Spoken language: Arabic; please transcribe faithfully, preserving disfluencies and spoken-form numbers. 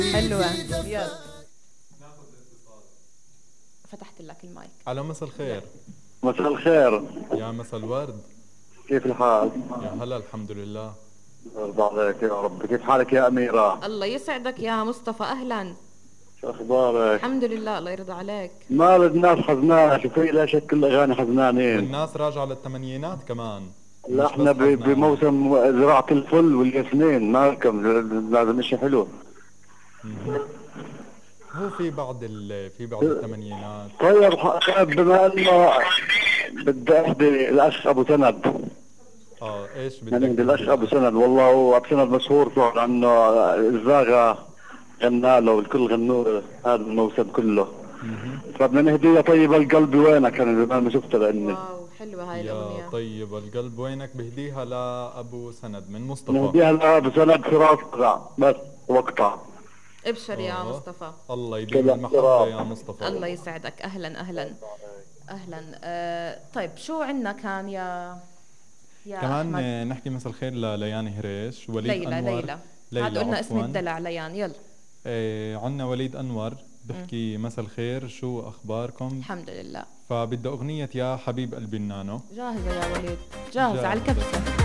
حلوة. يلا فتحت لك المايك. على مساء الخير. مساء الخير. يا مساء الورد. كيف الحال؟ يا هلا، الحمد لله. يرضى عليك يا رب. كيف حالك يا أميرة؟ الله يسعدك يا مصطفى، أهلا. شو أخبارك؟ الحمد لله، الله يرضى عليك. مال الناس حزنانة، شوفي لا شك الأغاني حزنانين. والناس راجعة للثمانينات كمان. لا احنا ب- بموسم زراعة الفل والياسمين، مالكم لازم اشي حلو. هو في بعض ال... في بعض الثمانينات. طيب ح- بما انه بدي اهدي الاخ ابو سند. اه ايش بدك؟ يعني بدي الاخ ابو سند، والله هو ابو سند مشهور صار عنه الزاغة غنى له والكل غنوا هذا الموسم كله. فبدنا نهديها طيب القلب وينك، انا زمان ما شفتها لاني. واو حلوة هاي يا الأغنية. طيب القلب وينك بهديها لأبو سند من مصطفى. نهديها لابو سند فراس بس وقطع. ابشر يا آه. مصطفى. الله يديم المحبة يا مصطفى. الله يسعدك، أهلا أهلا أهلا. آه طيب شو عندنا كان يا يا كمان أحمد؟ نحكي مساء الخير لليان هريش، وليد ليلى أنور. ليلى ليلى هاد قلنا اسم عفواً. الدلع ليان. يلا. ايه عنا وليد أنور بحكي مساء الخير، شو أخباركم؟ الحمد لله. فبده أغنية يا حبيب قلبي النانو. جاهزة يا وليد، جاهزة على الكبسة.